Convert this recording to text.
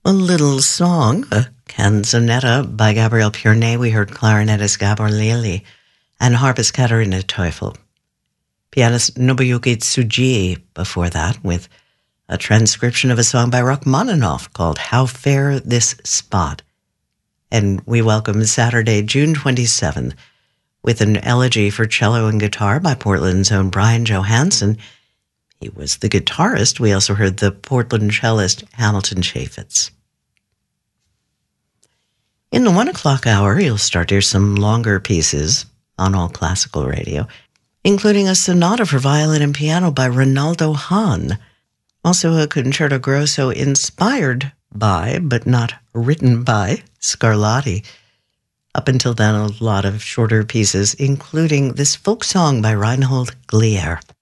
A little song, a canzonetta by Gabriel Pierney. We heard clarinetist Gabor Lely and harpist Katharina Teufel. Pianist Nobuyuki Tsuji before that with a transcription of a song by Rachmaninoff called How Fair This Spot. And we welcome Saturday, June 27th, with an elegy for cello and guitar by Portland's own Brian Johansson. He was the guitarist. We also heard the Portland cellist Hamilton Chaffetz. In the 1 o'clock hour, you'll start to hear some longer pieces on All Classical Radio, including a sonata for violin and piano by Ronaldo Hahn. Also a concerto grosso inspired by, but not written by, Scarlatti. Up until then, a lot of shorter pieces, including this folk song by Reinhold Glier.